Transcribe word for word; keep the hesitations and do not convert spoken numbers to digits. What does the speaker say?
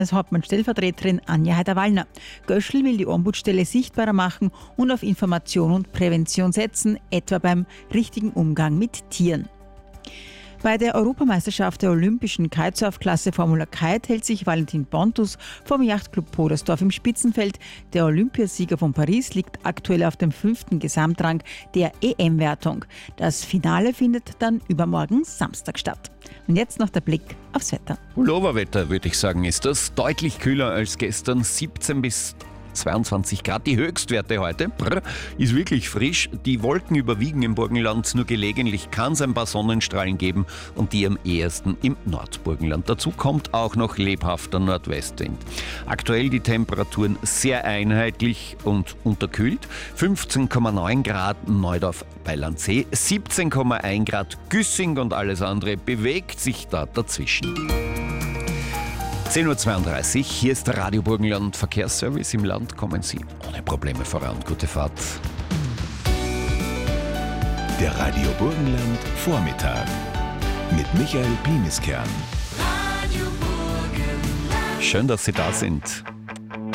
als Hauptmann-Stellvertreterin Anja Heider-Wallner. Göschel will die Ombudsstelle sichtbarer machen und auf Information und Prävention setzen, etwa beim richtigen Umgang mit Tieren. Bei der Europameisterschaft der olympischen Kitesurf-Klasse Formula Kite hält sich Valentin Pontus vom Yachtclub Podersdorf im Spitzenfeld. Der Olympiasieger von Paris liegt aktuell auf dem fünften Gesamtrang der E M-Wertung. Das Finale findet dann übermorgen Samstag statt. Und jetzt noch der Blick aufs Wetter. Pulloverwetter, würde ich sagen, ist das. Deutlich kühler als gestern, siebzehn bis zweiundzwanzig Grad. Die Höchstwerte heute, brr, ist wirklich frisch. Die Wolken überwiegen im Burgenland, nur gelegentlich kann es ein paar Sonnenstrahlen geben und die am ehesten im Nordburgenland. Dazu kommt auch noch lebhafter Nordwestwind. Aktuell die Temperaturen sehr einheitlich und unterkühlt. fünfzehn Komma neun Grad Neudorf bei Landsee, siebzehn Komma eins Grad Güssing und alles andere bewegt sich da dazwischen. zehn Uhr zweiunddreißig, hier ist der Radio Burgenland Verkehrsservice. Im Land kommen Sie ohne Probleme voran. Gute Fahrt. Der Radio Burgenland Vormittag mit Michael Pieniskern. Schön, dass Sie da sind.